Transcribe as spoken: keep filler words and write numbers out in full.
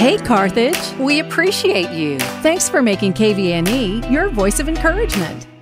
Hey, Carthage! We appreciate you. Thanks for making K V N E your voice of encouragement.